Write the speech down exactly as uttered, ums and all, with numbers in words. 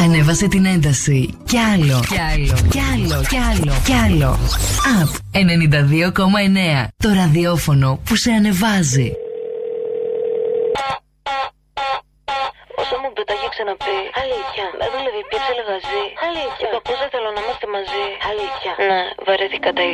Ανέβασε την ένταση. Κι άλλο. Κι άλλο. Κι άλλο. Κι άλλο. Κι άλλο. Απ ενενήντα δύο κόμμα εννέα. Το ραδιόφωνο που σε ανεβάζει. Όσο μου το έχει ξαναπεί. Αλήθεια. Με δούλευε, πιέψε λεγαζί. Αλήθεια. Το πώς δεν θέλω να είμαστε μαζί. Αλήθεια. Ναι, βαρέθηκα τα